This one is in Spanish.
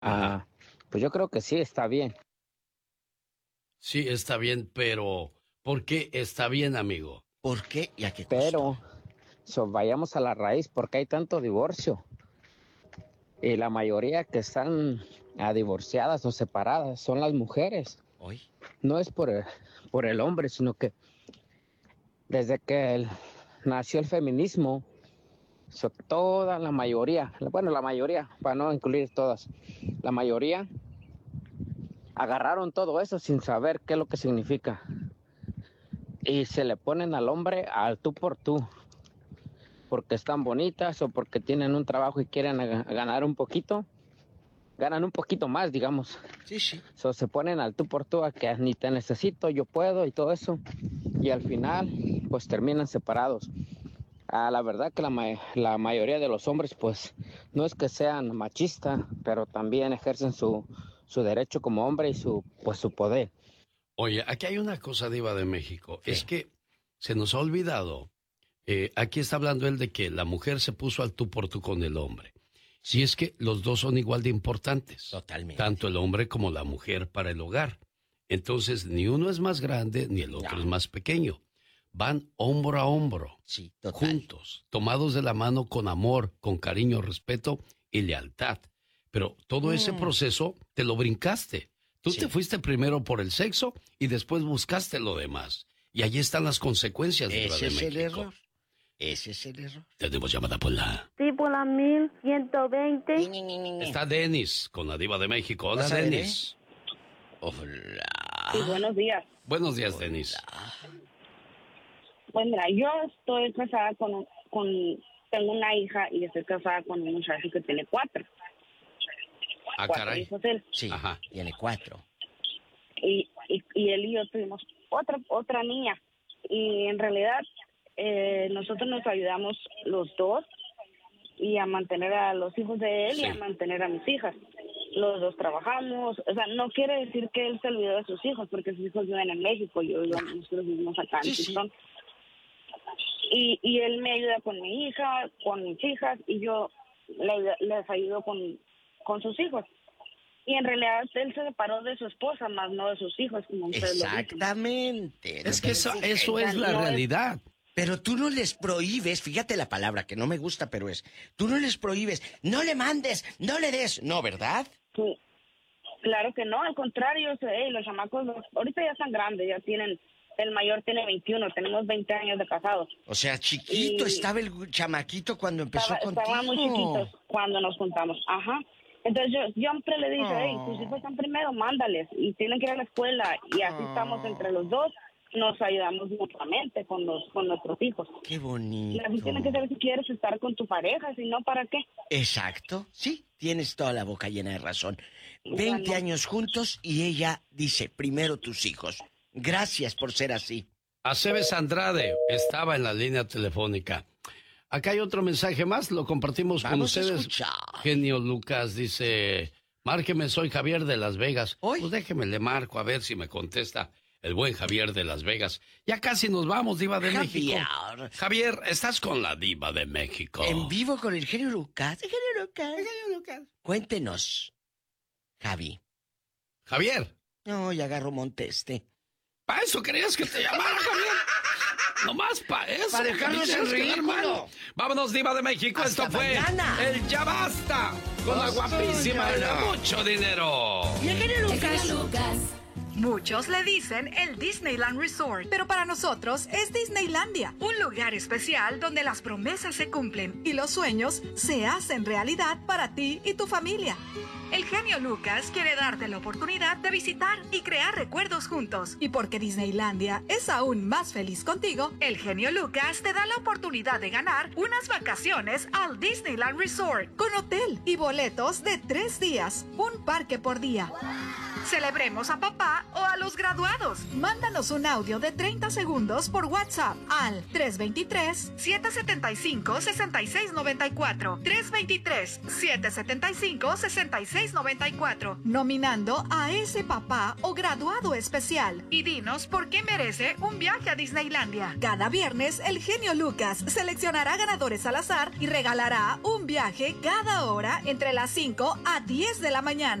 Ah, pues yo creo que sí, está bien. Sí, está bien, pero ¿por qué está bien, amigo? ¿Por qué y a qué costo? Pero vayamos a la raíz, porque hay tanto divorcio. Y la mayoría que están divorciadas o separadas son las mujeres. ¿Hoy? No es por el hombre, sino que desde que nació el feminismo, toda la mayoría, bueno, la mayoría, para no incluir todas, la mayoría agarraron todo eso sin saber qué es lo que significa. Y se le ponen al hombre al tú por tú, porque están bonitas o porque tienen un trabajo y quieren ganar un poquito, ganan un poquito más, digamos. Sí, sí. Se ponen al tú por tú a que ni te necesito, yo puedo y todo eso. Y al final, pues terminan separados. La verdad que la mayoría de los hombres, pues, no es que sean machistas, pero también ejercen su derecho como hombre y su poder. Oye, aquí hay una cosa, Diva de México. Sí. Es que se nos ha olvidado. Aquí está hablando él de que la mujer se puso al tú por tú con el hombre. Si es que los dos son igual de importantes. Totalmente. Tanto el hombre como la mujer para el hogar. Entonces, ni uno es más grande ni el otro es más pequeño. Van hombro a hombro. Sí, total. Juntos, tomados de la mano con amor, con cariño, respeto y lealtad. Pero todo ese proceso te lo brincaste. Tú te fuiste primero por el sexo y después buscaste lo demás. Y allí están las consecuencias de Ese es México. el error. Ese es el error. Tenemos llamada por la... Sí, por la 1120. Está Denis con la Diva de México. Hola, ¿Vas a ver, Denis. Hola. Sí, buenos días. Buenos días, Denis. Pues mira, yo estoy casada tengo una hija y estoy casada con un muchacho que tiene 4. Ah, 4 caray. hijos él. Sí, Ajá. tiene 4. Y él y yo tuvimos otra niña. Y en realidad nosotros nos ayudamos los dos y a mantener a los hijos de él y a mantener a mis hijas. Los dos trabajamos, o sea, no quiere decir que él se olvidó de sus hijos, porque sus hijos viven en México, nosotros vivimos acá en Houston. Y él me ayuda con mi hija, con mis hijas, y yo les ayudo con sus hijos. Y en realidad él se separó de su esposa, más no de sus hijos, como ustedes lo dicen. Exactamente. Es que eso es la realidad. Pero tú no les prohíbes, fíjate la palabra que no me gusta, pero tú no les prohíbes, no le mandes, no le des, no, ¿verdad? Sí, claro que no, al contrario, los chamacos ahorita ya están grandes, el mayor tiene 21, tenemos 20 años de casados. O sea, chiquito estaba el chamaquito cuando empezó contigo. Estaban muy chiquitos cuando nos juntamos, ajá. Entonces yo siempre le dije, tus hijos están primero, mándales, y tienen que ir a la escuela, y así estamos entre los dos, nos ayudamos mutuamente con nuestros hijos. Qué bonito. Y así tienes que saber si quieres estar con tu pareja, si no, ¿para qué? Exacto, sí, tienes toda la boca llena de razón. 20 años juntos y ella dice, primero tus hijos. Gracias por ser así. Aceves Andrade estaba en la línea telefónica. Acá hay otro mensaje más, lo compartimos con ustedes. Genio Lucas dice, márqueme, soy Javier de Las Vegas. Pues déjeme, le marco a ver si me contesta el buen Javier de Las Vegas. Ya casi nos vamos, Diva de México. Javier, estás con la Diva de México. En vivo con el Genio Lucas. Genio Lucas. Cuéntenos, Javi. Javier. No, ya agarro Monteste. ¿Para eso querías que te llamara, Javier? Nomás para eso. Para dejarnos en ridículo. Vámonos, Diva de México. Hasta Esto fue mañana. el Ya Basta. Con la guapísima y de mucho dinero. Y el Genio Lucas. Muchos le dicen el Disneyland Resort, pero para nosotros es Disneylandia, un lugar especial donde las promesas se cumplen y los sueños se hacen realidad para ti y tu familia. El genio Lucas quiere darte la oportunidad de visitar y crear recuerdos juntos. Y porque Disneylandia es aún más feliz contigo, el genio Lucas te da la oportunidad de ganar unas vacaciones al Disneyland Resort con hotel y boletos de 3 días, un parque por día. Celebremos a papá o a los graduados. Mándanos un audio de 30 segundos por WhatsApp al 323-775-6694. 323-775-6694. Nominando a ese papá o graduado especial. Y dinos por qué merece un viaje a Disneylandia. Cada viernes, el genio Lucas seleccionará ganadores al azar y regalará un viaje cada hora entre las 5 a 10 de la mañana.